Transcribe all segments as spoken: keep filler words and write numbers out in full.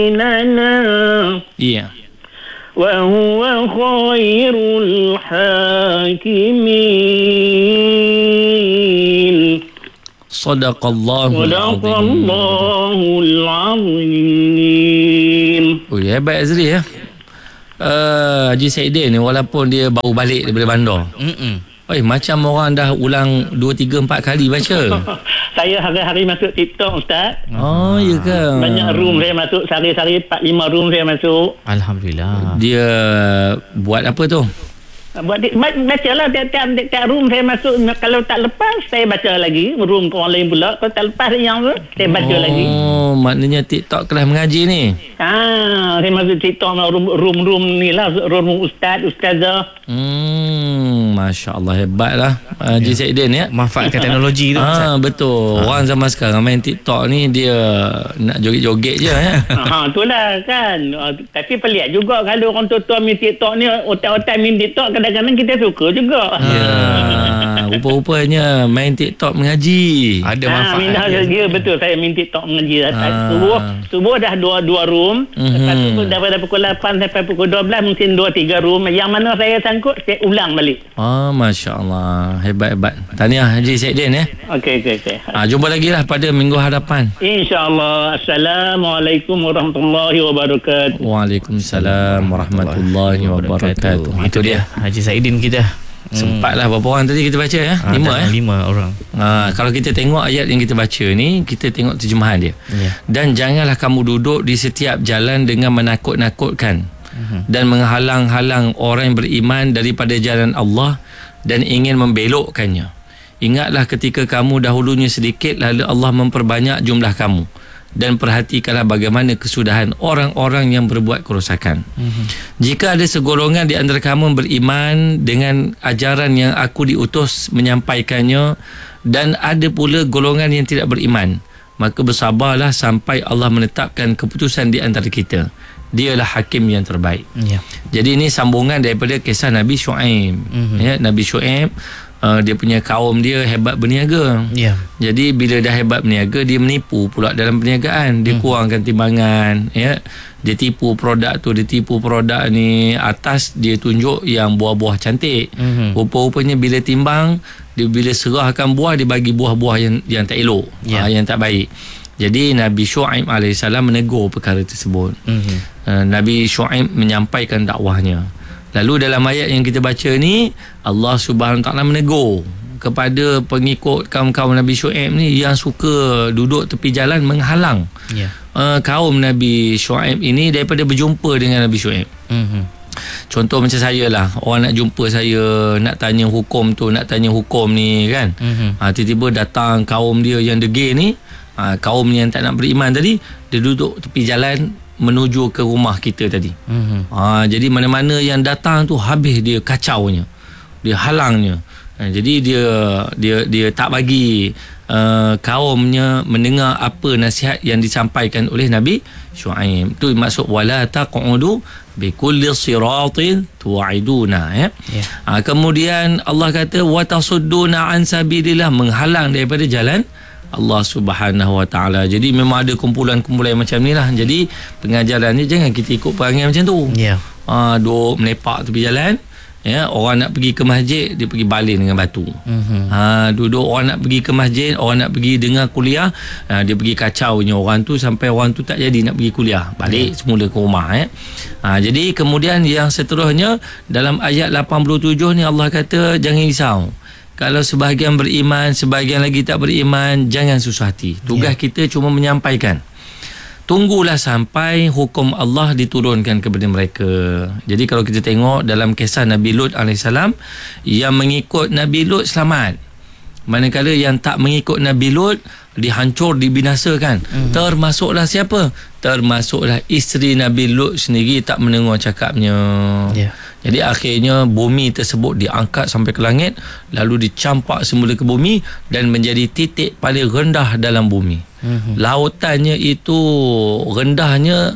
Iya. Wa huwa khairul hakimin. Sadaqallahul azim. Sadaqallahul azim. Oh, hebat Azri ya. Uh, Haji Saidin ni walaupun dia baru balik daripada bandar. Mm-mm. Oi, macam orang dah ulang dua, tiga, empat kali baca. Saya hari-hari masuk TikTok, Ustaz. Oh, ya ke? Banyak room saya masuk. Sehari-hari empat lima room saya masuk. Alhamdulillah. Dia buat apa tu? Buat di, baca lah tiap-tiap, tiap room saya masuk. Kalau tak lepas saya baca lagi. Room ke orang lain pula. Kalau tak lepas yang tu saya baca oh, lagi. Oh, maknanya TikTok kelas mengaji ni. Ah, saya masuk TikTok room, room-room ni lah. Room ustaz, ustazah. Hmm, Masya Allah, hebat lah Haji ya. Saidin ya. Manfaatkan teknologi tu. Ah, betul. Ha. Orang zaman sekarang main TikTok ni dia nak joget-joget je ya. Ha, itulah kan. Tapi pelik juga kalau orang tua-tua main TikTok ni, otak-otak main TikTok kadang-kadang kita suka juga. Ya. Rupa-rupanya main TikTok mengaji. Ada Ha, manfaat. minta dia betul saya main TikTok mengaji. Ah. Subuh subuh dah dua dua room. Mhm. Lepas tu daripada pukul lapan sampai pukul dua belas mungkin dua tiga room. Yang mana saya sangkut saya ulang balik. Ah, Masya Allah, hebat-hebat. Tahniah Haji Saidin ya. Okey okey okey. Ah, jumpa lagi lah pada minggu hadapan. InsyaAllah. Assalamualaikum warahmatullahi wabarakatuh. Waalaikumsalam warahmatullahi wabarakatuh. Itu dia Haji Saidin kita. Sempatlah berapa orang tadi kita baca ya? Ha, lima ya? Lima orang. Ha, kalau kita tengok ayat yang kita baca ni, kita tengok terjemahan dia. Ya. Dan janganlah kamu duduk di setiap jalan dengan menakut-nakutkan uh-huh. dan menghalang-halang orang yang beriman daripada jalan Allah dan ingin membelokkannya. Ingatlah ketika kamu dahulunya sedikit, lalu Allah memperbanyak jumlah kamu. Dan perhatikanlah bagaimana kesudahan orang-orang yang berbuat kerosakan. Mm-hmm. Jika ada segolongan di antara kamu beriman dengan ajaran yang aku diutus menyampaikannya, dan ada pula golongan yang tidak beriman, maka bersabarlah sampai Allah menetapkan keputusan di antara kita. Dialah hakim yang terbaik. Yeah. Jadi ini sambungan daripada kisah Nabi Shu'aib. Mm-hmm. Ya, Nabi Shu'aib Uh, dia punya kaum dia hebat berniaga. Yeah. Jadi bila dah hebat berniaga, dia menipu pula dalam perniagaan. Dia hmm. kurangkan timbangan, ya. Dia tipu produk tu, dia tipu produk ni atas, dia tunjuk yang buah-buah cantik. Hmm. Rupa-rupanya bila timbang, dia bila serahkan buah, dia bagi buah-buah yang yang tak elok, yeah. uh, yang tak baik. Jadi Nabi Shu'aib alaihissalam menegur perkara tersebut. Hmm. Uh, Nabi Shu'aib menyampaikan dakwahnya. Lalu dalam ayat yang kita baca ni, Allah Subhanahu Wa Taala menegur kepada pengikut kaum-kaum Nabi Shu'aib ni yang suka duduk tepi jalan menghalang yeah. uh, kaum Nabi Shu'aib ini daripada berjumpa dengan Nabi Shu'aib. Mm-hmm. Contoh macam saya lah, orang nak jumpa saya, nak tanya hukum tu, nak tanya hukum ni kan. Mm-hmm. Ha, tiba-tiba datang kaum dia yang degil ni, ha, kaum yang tak nak beriman tadi, dia duduk tepi jalan menuju ke rumah kita tadi. Mm-hmm. Ha, jadi mana-mana yang datang tu habis dia kacaunya, dia halangnya. Ha, jadi dia dia dia tak bagi uh, kaumnya mendengar apa nasihat yang disampaikan oleh Nabi Shu'aib. Tu maksud wala taqudu bi kulli siratin tu'iduna ya. Yeah. Ha, kemudian Allah kata wa tasudduna an sabilillah, menghalang daripada jalan Allah Subhanahu Wa Taala. Jadi memang ada kumpulan-kumpulan macam ni lah. Jadi pengajaran ni jangan kita ikut perangai macam tu. Ya. Yeah. Ha, duk melepak tepi jalan. Ya, orang nak pergi ke masjid, dia pergi baling dengan batu. Mm-hmm. Ha, duduk orang nak pergi ke masjid, orang nak pergi dengar kuliah, ha, dia pergi kacaunya orang tu sampai orang tu tak jadi nak pergi kuliah. Balik yeah. semula ke rumah ya. Ha, jadi kemudian yang seterusnya dalam ayat lapan puluh tujuh ni Allah kata jangan risau. Kalau sebahagian beriman, sebahagian lagi tak beriman, jangan susah hati. Tugas yeah. kita cuma menyampaikan. Tunggulah sampai hukum Allah diturunkan kepada mereka. Jadi kalau kita tengok dalam kisah Nabi Lut alaihissalam, yang mengikut Nabi Lut selamat. Manakala yang tak mengikut Nabi Lut dihancur, dibinasakan. Mm-hmm. Termasuklah siapa? Termasuklah isteri Nabi Lut sendiri tak mendengar cakapnya. Yeah. Jadi akhirnya bumi tersebut diangkat sampai ke langit, lalu dicampak semula ke bumi dan menjadi titik paling rendah dalam bumi. Mm-hmm. Lautannya itu rendahnya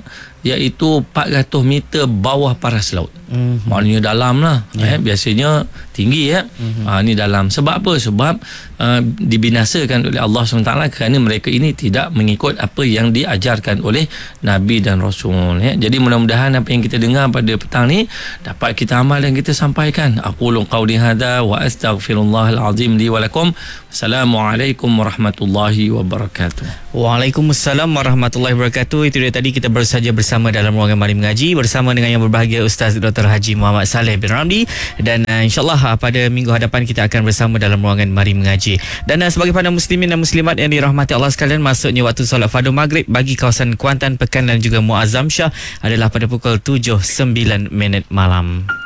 iaitu empat ratus meter bawah paras laut. Mm-hmm. Maknanya dalam lah. Yeah. Eh, biasanya tinggi ya. Mm-hmm. Ha, ni dalam. Sebab apa? Sebab uh, dibinasakan oleh Allah subhanahu wa taala kerana mereka ini tidak mengikut apa yang diajarkan oleh Nabi dan Rasul. Ya. Jadi mudah-mudahan apa yang kita dengar pada petang ni dapat kita amal dan kita sampaikan. Aqulu qawli hadza wa astaghfirullahal azim li wa lakum. Assalamualaikum warahmatullahi wabarakatuh. Waalaikumsalam warahmatullahi wabarakatuh. Itu dia tadi kita baru saja bersama dalam ruangan Mari Mengaji bersama dengan yang berbahagia Ustaz Doktor Haji Muhammad Saleh bin Ramli, dan uh, insyaAllah uh, pada minggu hadapan kita akan bersama dalam ruangan Mari Mengaji. Dan uh, sebagai para muslimin dan muslimat yang dirahmati Allah sekalian, masuknya waktu solat fardu maghrib bagi kawasan Kuantan, Pekan dan juga Muazzam Shah adalah pada pukul tujuh sembilan minit malam.